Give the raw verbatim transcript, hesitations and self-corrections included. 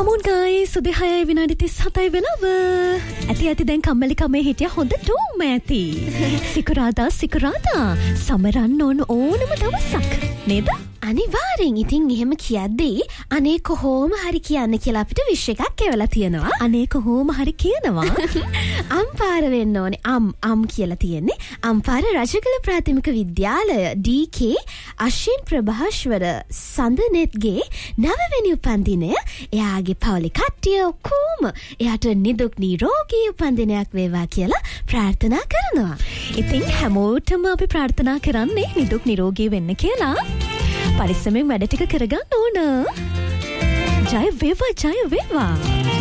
Come on guys, සුදේ විනාඩි තිස් හතයි වෙනව. ඇති ඇති දැන් කම්මැලි කමේ හිටිය හොඳ ටූම් ඇති. සිකුරාදා සිකුරාදා සමරන්න ඕන ඕනම දවසක් නේද? අනිවාර්යෙන්. ඉතින් එහෙම කියද්දී අනේ කොහොම හරි කියන්න කියලා අපිට විශ් එකක් එවලා තියෙනවා. අනේ කොහොම හරි කියනවා. අම්පාර වෙන්න ඕනේ. අම් අම් කියලා තියෙන්නේ. අම්පාර රජගල ප්‍රාථමික විද්‍යාලය ඩී කේ අශ්වින් ප්‍රභාස්වර සඳනෙත්ගේ නවවෙනි උපන්දිනය. එයාගේ පවුලේ කට්ටිය ඔක්කොම එයාට නිදුක් නිරෝගී උපන්දිනයක් වේවා කියලා ප්‍රාර්ථනා කරනවා. ඉතින් හැමෝටම අපි ප්‍රාර්ථනා කරන්නේ නිදුක් නිරෝගී වෙන්න කියලා. පරිස්සමෙන් වැඩ ටික කරගන්න ඕන. ජය වේවා ජය වේවා.